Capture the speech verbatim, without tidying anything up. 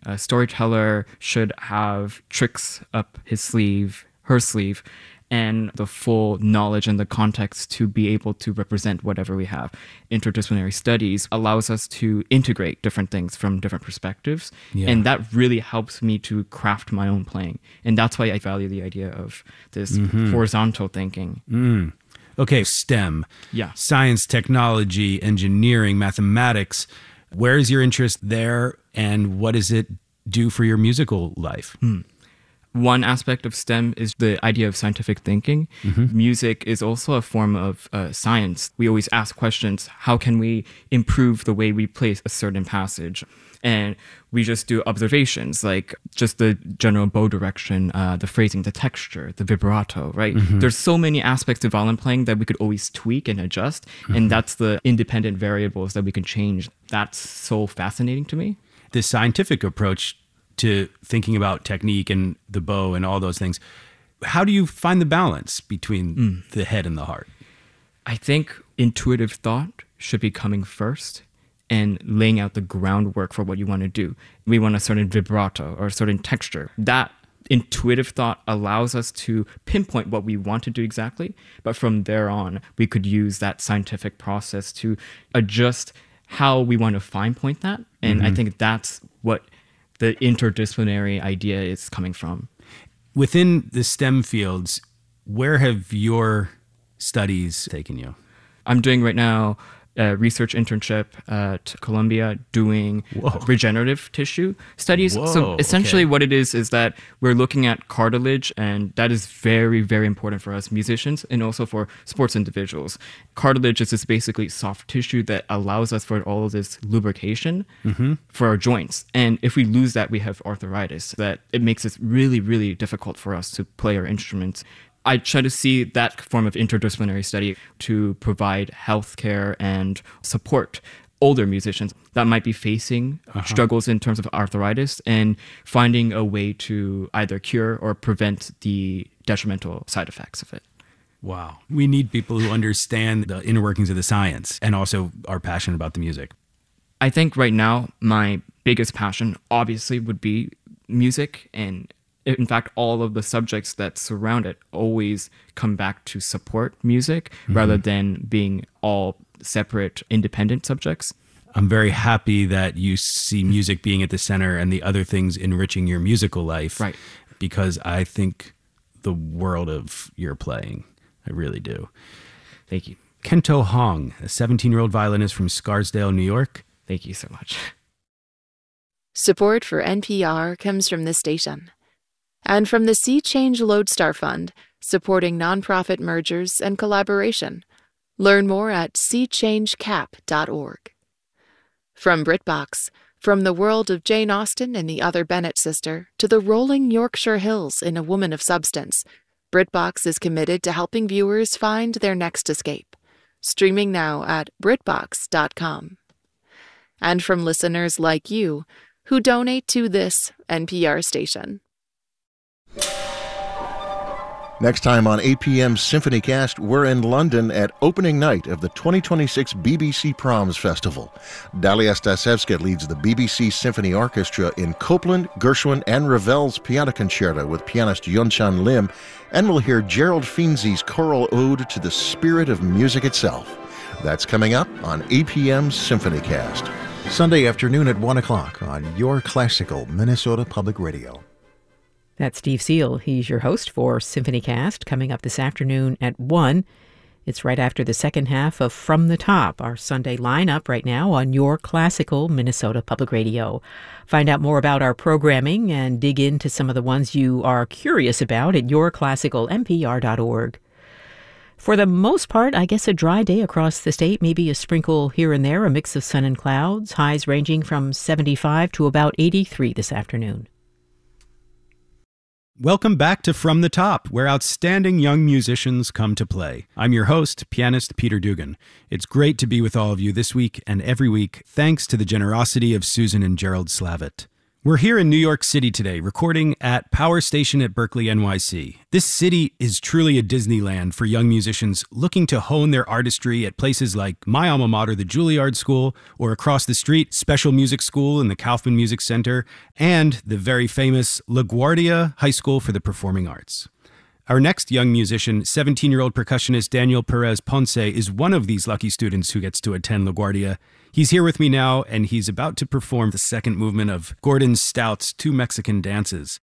A storyteller should have tricks up his sleeve, her sleeve, and the full knowledge and the context to be able to represent whatever we have. Interdisciplinary studies allows us to integrate different things from different perspectives. Yeah. And that really helps me to craft my own playing. And that's why I value the idea of this mm-hmm. horizontal thinking. Mm. Okay, STEM. Yeah. Science, technology, engineering, mathematics. Where is your interest there, and what does it do for your musical life? Mm. One aspect of STEM is the idea of scientific thinking. Mm-hmm. Music is also a form of uh, science. We always ask questions, how can we improve the way we play a certain passage? And we just do observations, like just the general bow direction, uh, the phrasing, the texture, the vibrato, right? Mm-hmm. There's so many aspects to violin playing that we could always tweak and adjust. Mm-hmm. And that's the independent variables that we can change. That's so fascinating to me. The scientific approach to thinking about technique and the bow and all those things. How do you find the balance between mm. the head and the heart? I think intuitive thought should be coming first and laying out the groundwork for what you want to do. We want a certain vibrato or a certain texture. That intuitive thought allows us to pinpoint what we want to do exactly. But from there on, we could use that scientific process to adjust how we want to fine point that. And mm-hmm. I think that's what the interdisciplinary idea is coming from. Within the STEM fields, where have your studies taken you? I'm doing right now a research internship at Columbia doing Whoa. regenerative tissue studies. Whoa, so essentially okay. what it is is that we're looking at cartilage, and that is very, very important for us musicians and also for sports individuals. Cartilage is this basically soft tissue that allows us for all of this lubrication mm-hmm. for our joints. And if we lose that, we have arthritis. That it makes it really, really difficult for us to play our instruments. I try to see that form of interdisciplinary study to provide healthcare and support older musicians that might be facing uh-huh. struggles in terms of arthritis, and finding a way to either cure or prevent the detrimental side effects of it. Wow. We need people who understand the inner workings of the science and also are passionate about the music. I think right now my biggest passion obviously would be music, and in fact, all of the subjects that surround it always come back to support music mm-hmm. rather than being all separate, independent subjects. I'm very happy that you see music being at the center and the other things enriching your musical life. Right. Because I think the world of your playing. I really do. Thank you. Kento Hong, a seventeen-year-old violinist from Scarsdale, New York. Thank you so much. Support for N P R comes from this station and from the Sea Change Lodestar Fund, supporting nonprofit mergers and collaboration. Learn more at sea change cap dot org. From BritBox, from the world of Jane Austen and the Other Bennett sister to the rolling Yorkshire Hills in A Woman of Substance, BritBox is committed to helping viewers find their next escape. Streaming now at britbox dot com. And from listeners like you who donate to this N P R station. Next time on A P M's SymphonyCast, we're in London at opening night of the twenty twenty-six B B C Proms Festival. Dalia Stasevska leads the B B C Symphony Orchestra in Copland, Gershwin, and Ravel's Piano Concerto with pianist Yunchan Lim, and we'll hear Gerald Finzi's choral ode to the spirit of music itself. That's coming up on A P M's SymphonyCast. Sunday afternoon at one o'clock on Your Classical Minnesota Public Radio. That's Steve Seal. He's your host for SymphonyCast, coming up this afternoon at one. It's right after the second half of From the Top, our Sunday lineup right now on Your Classical Minnesota Public Radio. Find out more about our programming and dig into some of the ones you are curious about at your classical m p r dot org. For the most part, I guess a dry day across the state, maybe a sprinkle here and there, a mix of sun and clouds, highs ranging from seventy-five to about eighty-three this afternoon. Welcome back to From the Top, where outstanding young musicians come to play. I'm your host, pianist Peter Dugan. It's great to be with all of you this week and every week, thanks to the generosity of Susan and Gerald Slavitt. We're here in New York City today, recording at Power Station at Berkeley, N Y C. This city is truly a Disneyland for young musicians looking to hone their artistry at places like my alma mater, the Juilliard School, or across the street, Special Music School in the Kaufman Music Center, and the very famous LaGuardia High School for the Performing Arts. Our next young musician, seventeen-year-old percussionist Daniel Perez Ponce, is one of these lucky students who gets to attend LaGuardia. He's here with me now, and he's about to perform the second movement of Gordon Stout's Two Mexican Dances.